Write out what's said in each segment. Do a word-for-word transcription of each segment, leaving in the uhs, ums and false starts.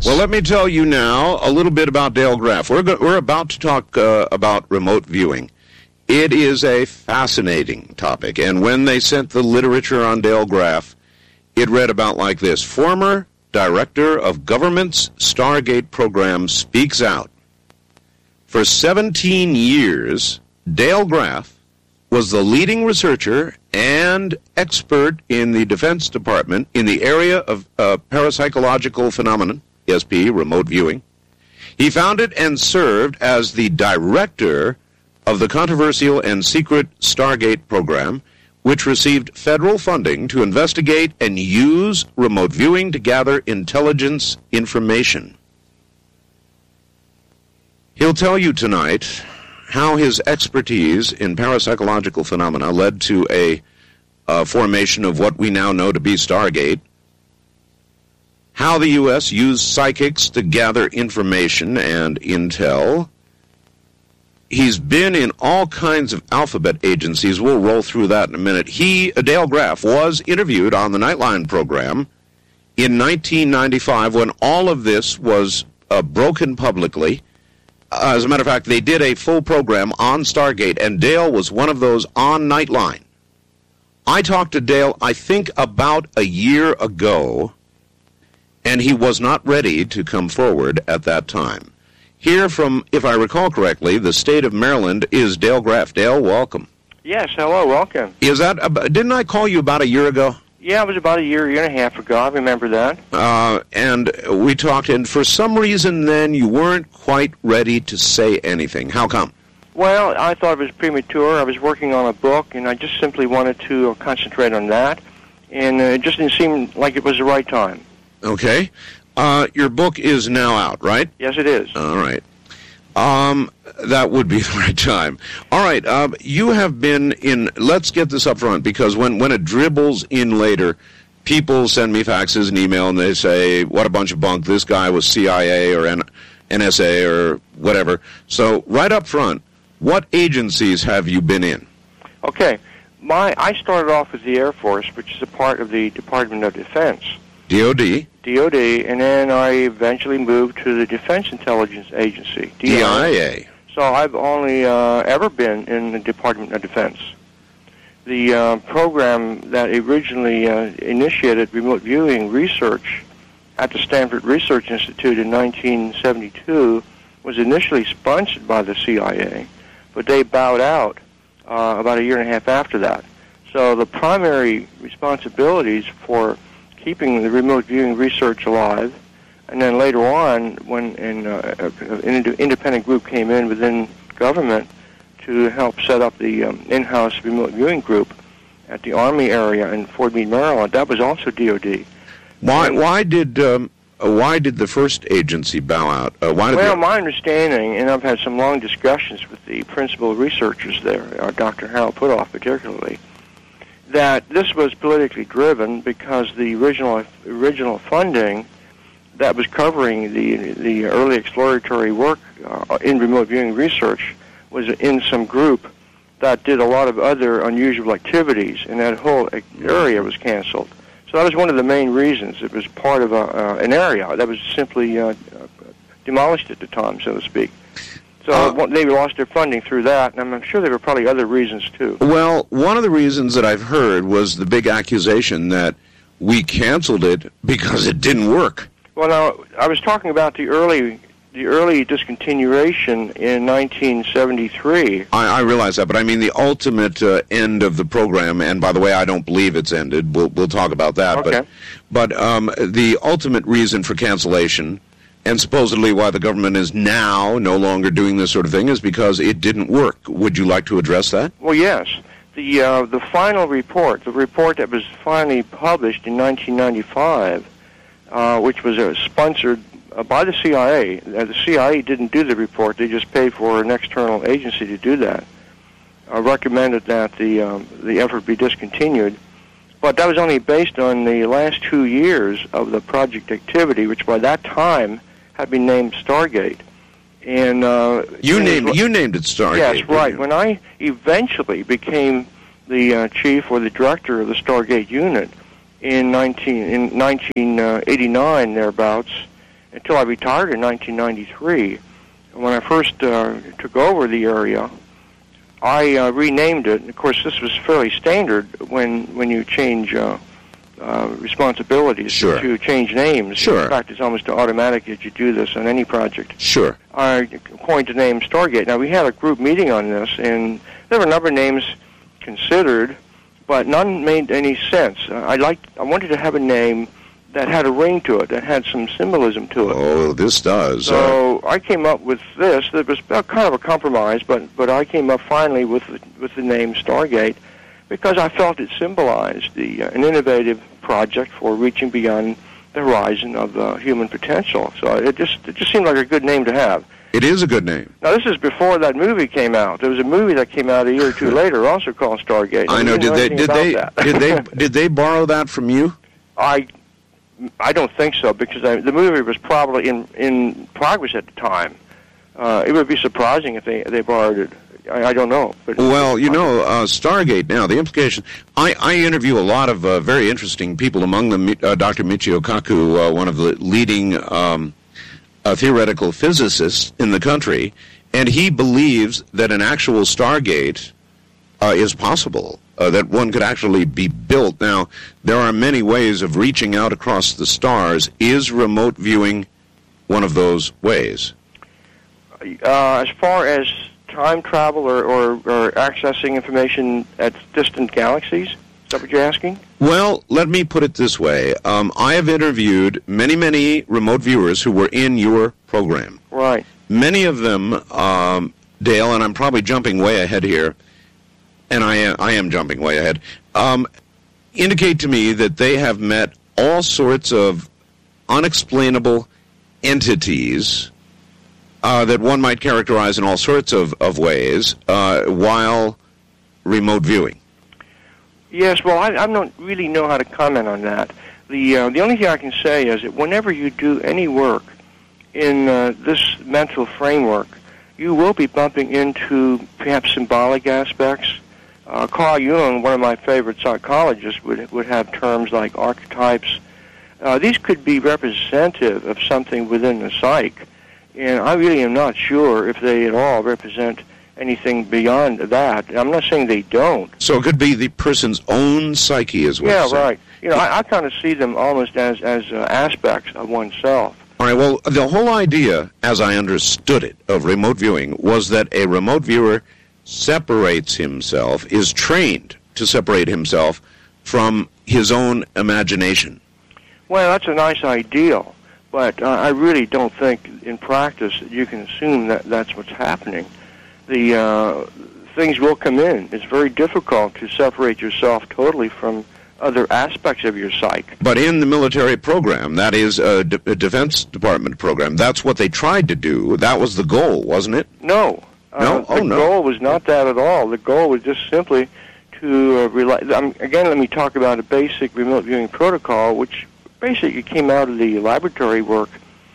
science. Well, let me tell you now a little bit about Dale Graff. We're, go- we're about to talk uh, about remote viewing. It is a fascinating topic, and when they sent the literature on Dale Graff, it read about like this. Former Director of Government's Stargate Program speaks out. For seventeen years, Dale Graff was the leading researcher and expert in the Defense Department in the area of uh, parapsychological phenomenon, E S P, remote viewing. He founded and served as the director of the controversial and secret Stargate program, which received federal funding to investigate and use remote viewing to gather intelligence information. He'll tell you tonight how his expertise in parapsychological phenomena led to a uh, formation of what we now know to be Stargate, how the U S used psychics to gather information and intel. He's been in all kinds of alphabet agencies. We'll roll through that in a minute. He, Dale Graff, was interviewed on the Nightline program in nineteen ninety-five when all of this was uh, broken publicly. Uh, as a matter of fact, they did a full program on Stargate, and Dale was one of those on Nightline. I talked to Dale, I think, about a year ago, and he was not ready to come forward at that time. Here from, if I recall correctly, the state of Maryland is Dale Graff. Dale, welcome. Yes, hello, welcome. Is that, didn't I call you about a year ago? Yeah, it was about a year, year and a half ago. I remember that. Uh, and we talked, and for some reason then you weren't quite ready to say anything. How come? Well, I thought it was premature. I was working on a book, and I just simply wanted to concentrate on that, and uh, it just didn't seem like it was the right time. Okay. Uh, your book is now out, right? Yes, it is. All right. Um, that would be the right time. All right. Uh, you have been in, let's get this up front, because when, when it dribbles in later, people send me faxes and email, and they say, what a bunch of bunk, this guy was C I A or N S A or whatever. So right up front, what agencies have you been in? Okay. My I started off with the Air Force, which is a part of the Department of Defense. D O D? D O D, and then I eventually moved to the Defense Intelligence Agency, D I A. So I've only uh, ever been in the Department of Defense. The uh, program that originally uh, initiated remote viewing research at the Stanford Research Institute in nineteen seventy-two was initially sponsored by the C I A, but they bowed out uh, about a year and a half after that. So the primary responsibilities for keeping the remote viewing research alive, and then later on, when an, uh, an independent group came in within government to help set up the um, in-house remote viewing group at the Army area in Fort Meade, Maryland, that was also D O D. Why? And, why did um, why did the first agency bow out? Uh, why did well, the... my understanding, and I've had some long discussions with the principal researchers there, uh, Doctor Harold Putoff particularly, that this was politically driven because the original original funding that was covering the the early exploratory work uh, in remote viewing research was in some group that did a lot of other unusual activities, and that whole area was canceled. So that was one of the main reasons. It was part of a, uh, an area that was simply uh, demolished at the time, so to speak. So uh, they lost their funding through that, and I'm sure there were probably other reasons, too. Well, one of the reasons that I've heard was the big accusation that we canceled it because it didn't work. Well, now, I was talking about the early the early discontinuation in nineteen seventy-three. I, I realize that, but I mean the ultimate uh, end of the program, and by the way, I don't believe it's ended. We'll, we'll talk about that. Okay. But, but um, the ultimate reason for cancellation, and supposedly why the government is now no longer doing this sort of thing, is because it didn't work. Would you like to address that? Well, yes. The uh, the final report, the report that was finally published in nineteen ninety-five, uh, which was uh, sponsored uh, by the C I A. Uh, the C I A didn't do the report; they just paid for an external agency to do that. Uh, recommended that the um, the effort be discontinued, but that was only based on the last two years of the project activity, which by that time had been named Stargate. And uh, you named was, you named it Stargate. Yes, right. When I eventually became the uh, chief or the director of the Stargate unit in nineteen in nineteen eighty-nine thereabouts, until I retired in nineteen ninety-three. When I first uh, took over the area, I uh, renamed it. Of course, this was fairly standard when when you change uh, uh, responsibilities sure. to change names. Sure. In fact, it's almost automatic that you do this on any project. Sure. I coined the name Stargate. Now, we had a group meeting on this, and there were a number of names considered, but none made any sense. Uh, I liked, I wanted to have a name that had a ring to it, that had some symbolism to it. Oh, this does. So uh, I came up with this. That was kind of a compromise, but but I came up finally with the, with the name Stargate because I felt it symbolized the uh, an innovative project for reaching beyond the horizon of uh, human potential. So it just it just seemed like a good name to have. It is a good name. Now, this is before that movie came out. There was a movie that came out a year or two later, also called Stargate. I know. Did they? Did they? Did they? Did they borrow that from you? I. I don't think so, because I, the movie was probably in in progress at the time. Uh, it would be surprising if they, they borrowed it. I, I don't know. But well, you know, uh, Stargate now, the implication... I, I interview a lot of uh, very interesting people, among them uh, Doctor Michio Kaku, uh, one of the leading um, uh, theoretical physicists in the country, and he believes that an actual Stargate uh, is possible. Uh, that one could actually be built. Now, there are many ways of reaching out across the stars. Is remote viewing one of those ways? Uh, as far as time travel or, or, or accessing information at distant galaxies? Is that what you're asking? Well, let me put it this way. Um, I have interviewed many, many remote viewers who were in your program. Right. Many of them, um, Dale, and I'm probably jumping way ahead here, and I am, I am jumping way ahead, um, indicate to me that they have met all sorts of unexplainable entities uh, that one might characterize in all sorts of, of ways uh, while remote viewing. Yes, well, I, I don't really know how to comment on that. The, uh, the only thing I can say is that whenever you do any work in uh, this mental framework, you will be bumping into perhaps symbolic aspects. Uh, Carl Jung, one of my favorite psychologists, would would have terms like archetypes. Uh, these could be representative of something within the psyche, and I really am not sure if they at all represent anything beyond that. I'm not saying they don't. So it could be the person's own psyche as well. Yeah, right. You know, I, I kind of see them almost as as uh, aspects of oneself. All right, well, the whole idea, as I understood it, of remote viewing was that a remote viewer separates himself, is trained to separate himself from his own imagination. Well, that's a nice ideal, but uh, I really don't think in practice that you can assume that that's what's happening. The uh, things will come in. It's very difficult to separate yourself totally from other aspects of your psyche. But in the military program, that is a, D- a Defense Department program, that's what they tried to do. That was the goal, wasn't it? No. No? Uh, oh, the no. goal was not that at all. The goal was just simply to uh, rely... Um, again, let me talk about a basic remote viewing protocol, which basically came out of the laboratory work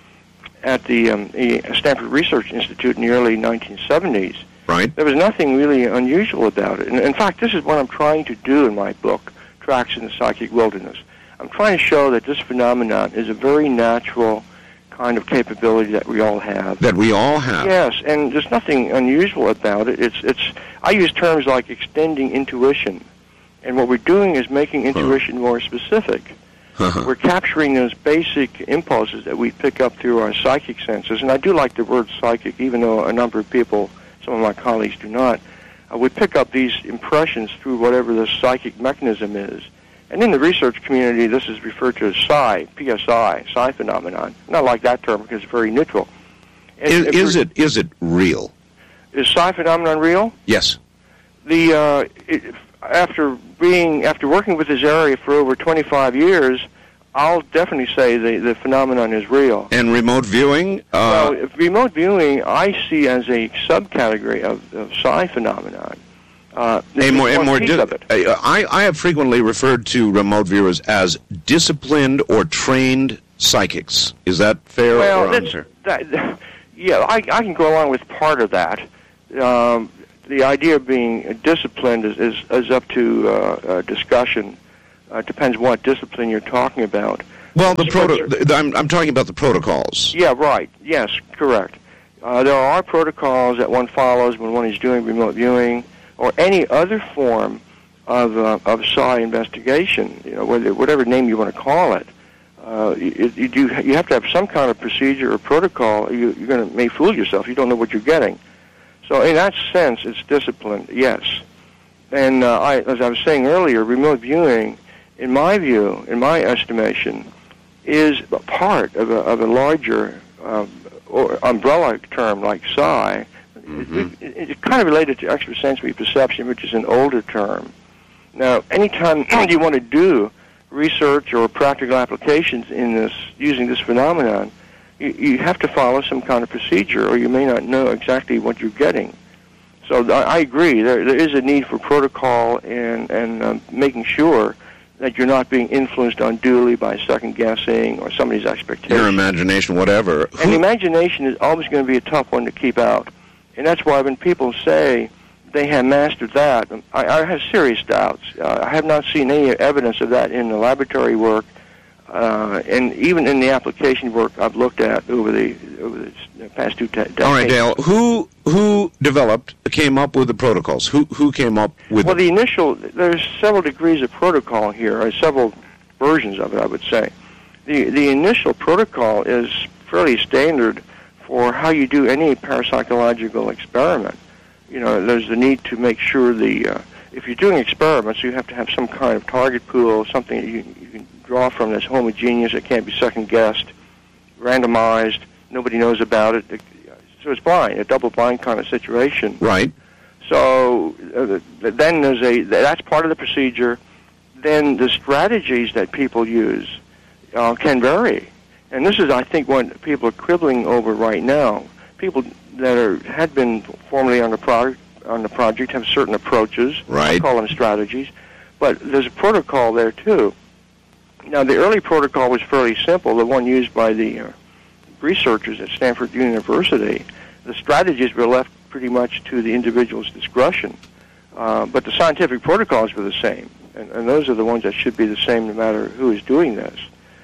at the, um, the Stanford Research Institute in the early nineteen seventies. Right. There was nothing really unusual about it. And in fact, this is what I'm trying to do in my book, Tracks in the Psychic Wilderness. I'm trying to show that this phenomenon is a very natural kind of capability that we all have. That we all have. Yes, and there's nothing unusual about it. It's it's. I use terms like extending intuition, and what we're doing is making intuition huh. more specific. Uh-huh. We're capturing those basic impulses that we pick up through our psychic senses, and I do like the word psychic, even though a number of people, some of my colleagues, do not. Uh, we pick up these impressions through whatever the psychic mechanism is. And in the research community, this is referred to as psi, P S I, psi phenomenon. And I like that term because it's very neutral. And is, is it is it real? Is psi phenomenon real? Yes. The uh, it, after being after working with this area for over twenty-five years, I'll definitely say the the phenomenon is real. And remote viewing? Uh, well, remote viewing I see as a subcategory of, of psi phenomenon. Uh, a more, a more di- of it. I, I have frequently referred to remote viewers as disciplined or trained psychics. Is that fair well, or unfair? That, yeah, I, I can go along with part of that. Um, the idea of being disciplined is, is, is up to uh, uh, discussion. Uh, it depends what discipline you're talking about. Well, the proto- the, I'm, I'm talking about the protocols. Yeah, right. Yes, correct. Uh, there are protocols that one follows when one is doing remote viewing or any other form of uh, of S I investigation. You know, whether, whatever name you want to call it. Uh, you, you do. You have to have some kind of procedure or protocol. You, you're going to may fool yourself. You don't know what you're getting. So, in that sense, it's disciplined. Yes. And uh, I, as I was saying earlier, remote viewing, in my view, in my estimation, is a part of a, of a larger uh, or umbrella term like S I. Mm-hmm. It, it's kind of related to extrasensory perception, which is an older term. Now, anytime you want to do research or practical applications in this, using this phenomenon, you, you have to follow some kind of procedure, or you may not know exactly what you're getting. So I, I agree. There, there is a need for protocol and, and um, making sure that you're not being influenced unduly by second-guessing or somebody's expectations. Your imagination, whatever. And the imagination is always going to be a tough one to keep out. And that's why when people say they have mastered that, I, I have serious doubts. Uh, I have not seen any evidence of that in the laboratory work, uh, and even in the application work I've looked at over the over the past two te- decades. All right, Dale. Who who developed, came up with the protocols? Who who came up with? Well, them? the initial. There's several degrees of protocol here, or several versions of it, I would say. The the initial protocol is fairly standard for how you do any parapsychological experiment. You know, there's the need to make sure the, uh, if you're doing experiments, you have to have some kind of target pool, something that you, you can draw from that's homogeneous, it can't be second-guessed, randomized, nobody knows about it. So it's blind, a double-blind kind of situation. Right. So uh, then there's a, that's part of the procedure. Then the strategies that people use uh, can vary. And this is, I think, what people are quibbling over right now. People that are had been formerly on the project on the project have certain approaches. Right. I call them strategies, but there's a protocol there too. Now, the early protocol was fairly simple. The one used by the uh, researchers at Stanford University. The strategies were left pretty much to the individual's discretion, uh, but the scientific protocols were the same, and, and those are the ones that should be the same no matter who is doing this.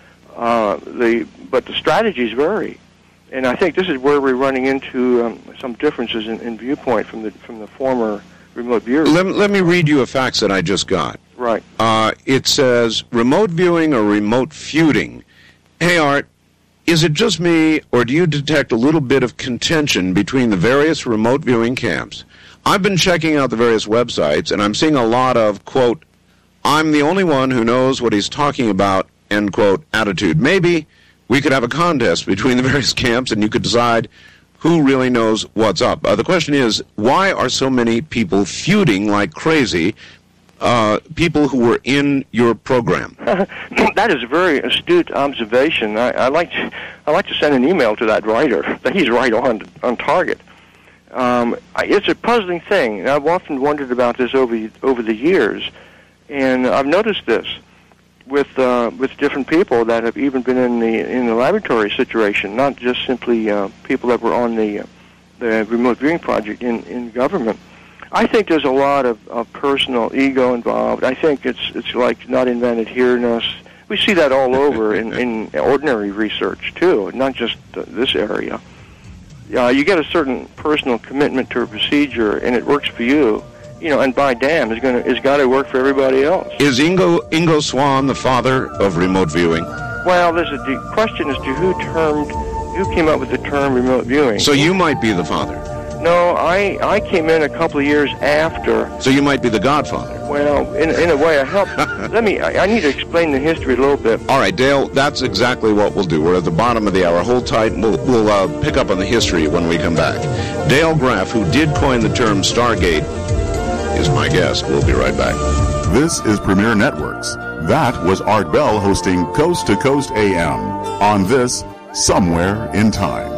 Uh, the but the strategies vary. And I think this is where we're running into um, some differences in, in viewpoint from the from the former remote viewers. Let, let me read you a fax that I just got. Right. Uh, it says, remote viewing or remote feuding. Hey, Art, is it just me, or do you detect a little bit of contention between the various remote viewing camps? I've been checking out the various websites, and I'm seeing a lot of, quote, I'm the only one who knows what he's talking about, end quote, attitude. Maybe we could have a contest between the various camps, and you could decide who really knows what's up. Uh, the question is, why are so many people feuding like crazy, uh, people who were in your program? That is a very astute observation. I, I like to, I like to send an email to that writer. That he's right on on target. Um, it's a puzzling thing. I've often wondered about this over over the years, and I've noticed this with uh, with different people that have even been in the in the laboratory situation, not just simply uh, people that were on the uh, the remote viewing project in, in government. I think there's a lot of, of personal ego involved. I think it's it's like not invented here-ness. We see that all over in, in ordinary research too, not just uh, this area. Uh, you get a certain personal commitment to a procedure, and it works for you. You know, and by damn, it's going to it's got to work for everybody else. Is Ingo Ingo Swann the father of remote viewing? Well, there's a the question as to who termed who came up with the term remote viewing. So you might be the father. No, I I came in a couple of years after. So you might be the godfather. Well, in in a way, I helped. Let me. I, I need to explain the history a little bit. All right, Dale. That's exactly what we'll do. We're at the bottom of the hour. Hold tight. And we'll we'll uh, pick up on the history when we come back. Dale Graff, who did coin the term Stargate, is my guest. We'll be right back. This is Premier Networks. That was Art Bell hosting Coast to Coast A M on this Somewhere in Time.